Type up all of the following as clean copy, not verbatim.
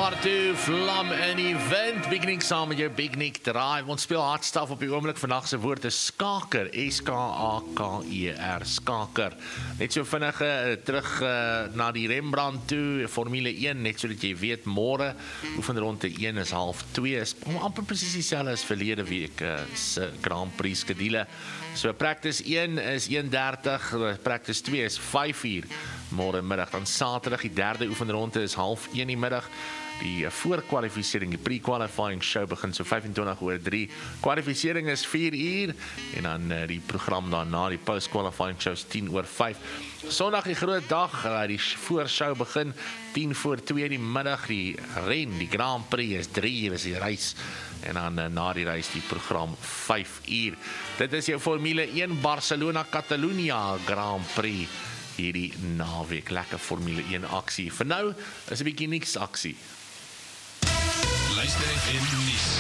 jaar toe, vlam in die wind. Big Nick saam met jou Big Nick Drive. Ons speel hardstaf op die oomblik. Vandag se woord is skaker. S-K-A-K-E-R, skaker. Net so vinnig terug na die Rembrandt toe, Formule 1, net so dat jy weet, môre oefenronde 1 is 1:30, is amper presies dieselfde as verlede week se Grand Prix skedule. So practice 1 is 1:30, practice 2 is 5:00 môre middag. Dan Saterdag die derde oefenronde is 12:30 die middag. Die voorkwalifisering, die pre-qualifying show begin so 3:25. Kwalifisering is 4:00 en dan die program daarna, die post-qualifying show is 5:10. Sondag die groot dag, die voorshow begin 2:50 die middag. Die ren, die Grand Prix is 3:00 is die reis. En dan na die reis die program 5:00. Dit is jou Formule 1 Barcelona-Catalunya Grand Prix hierdie naweek. Lekker Formule 1 aksie. Vir nou is 'n bietjie niks aksie. Luister FM nuus.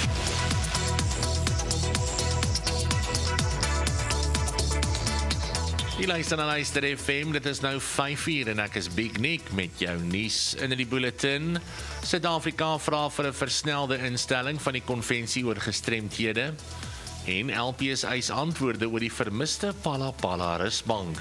Die luister na Luister FM, dit is nou 5:00 en ek is Big Nick met jou nuus in die bulletin. Suid-Afrika vra vir 'n versnelde instelling van die konvensie oor gestremdhede en LPS eis antwoorde oor die vermiste Palapala rusbank.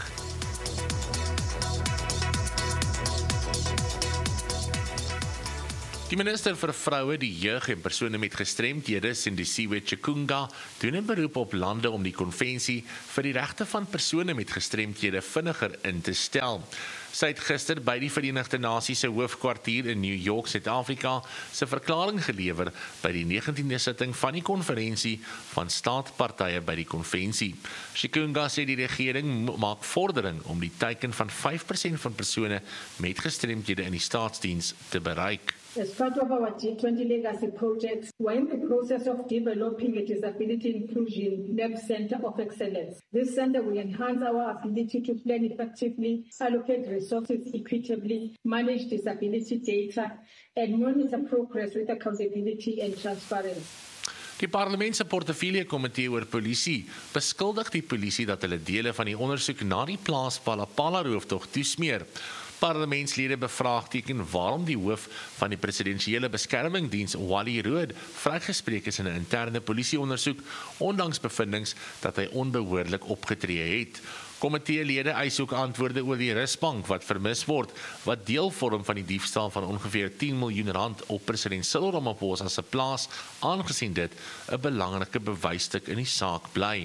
Die minister vir vroue, die jeug en persone met gestremdhede, Sindisiwe Chikunga, doen 'n beroep op lande om die konvensie vir die regte van persone met gestremdhede vinniger in te stel. Sy het gister by die Verenigde Nasies se hoofkwartier in New York, Suid-Afrika, se verklaring gelewer by die 19de sitting van die konferensie van staatspartye by die konvensie. Chikunga sê die regering maak vordering om die teiken van 5% van persone met gestremdhede in die staatsdiens te bereik. As part of our G20 legacy project, we're in the process of developing a disability inclusion lab center of excellence. This center will enhance our ability to plan effectively, allocate resources equitably, manage disability data, and monitor progress with accountability and transparency. Die parlement se portefeulje komitee oor polisie beskuldig die polisie dat hulle dele van die ondersoek na die plaas Palapala rooftog toesmeer. Parlementslede bevraagteken waarom die hoof van die presidensiële beskermingsdiens, Wally Rood, vrygespreek is in 'n interne polisieondersoek, ondanks bevindings dat hy onbehoorlik opgetree het. Komiteelede eis ook antwoorde oor die rusbank wat vermis word, wat deel vorm van die diefstal van ongeveer 10 miljoen rand op president Cyril Ramaphosa se plaas, aangesien dit 'n belangrike bewysstuk in die saak bly.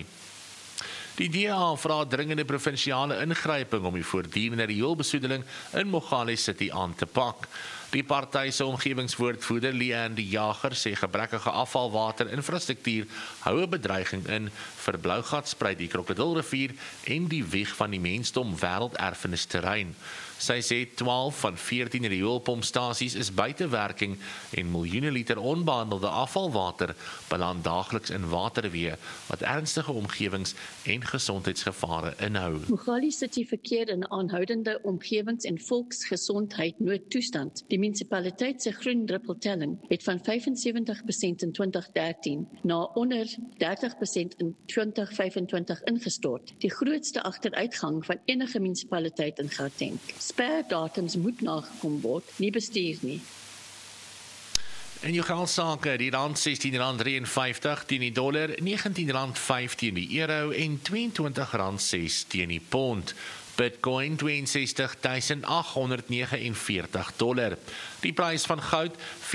Die DA vra dringende provinsiale ingryping om die voortdurende rioolbesoedeling in Mogale City aan te pak. Die party se omgewingswoordvoerder Leanne die Jager sê gebrekkige afvalwaterinfrastruktuur hou 'n bedreiging in vir Blougatspruit, die Krokodilrivier en die wieg van die mensdom wêrelderfenisterrein. Sy sê 12 van 14 rioolpompstasies is buite werking en miljoene liter onbehandelde afvalwater beland daagliks in waterweë wat ernstige omgewings- en gesondheidsgevare inhou. Mogale City verkeer in 'n aanhoudende omgewings- en volksgesondheid noodtoestand. Die munisipaliteit se groen druppeltelling het van 75% in 2013 na onder 30% in 2025 ingestort. Die grootste agteruitgang van enige munisipaliteit in Gauteng. Sperdatums moet nagekom word, nie bestuur nie. In jou geldsake, die rand R16.53 teen die dollar, R19.5 teen die euro en R22.6 teen die pond. Bitcoin $62,849. Die prys van goud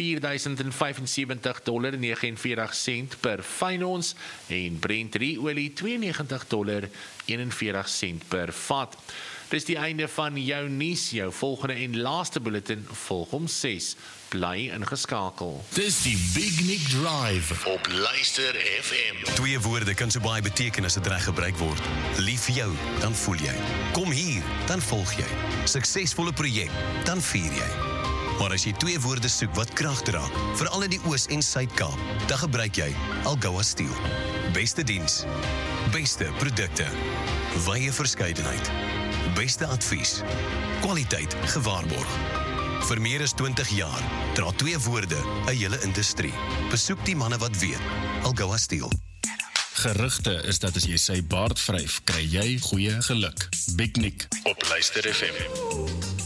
$4,075.49 per fyn ons en Brent olie $92.41 per vat. Dis die einde van jou nuus, jou volgende en laaste bulletin volg om 6. Bly ingeskakel. Dis die Big Nick Drive op Luister FM. Twee woorde kan so baie beteken as dit reg gebruik word. Lief vir jou, dan voel jy. Kom hier, dan volg jy. Suksesvolle projek, dan vier jy. Maar as jy twee woorde soek wat krag dra, veral in die Oos- en Suid-Kaap, dan gebruik jy Algoa Steel. Beste diens, beste produkte, wye verskeidenheid, beste advies, kwaliteit gewaarborg. Vir meer as 20 jaar dra twee woorde 'n hele industrie. Besoek die manne wat weet. Algoa Steel. Gerugte is dat as jy sy baard vryf, kry jy goeie geluk. Big Nick op Luister FM.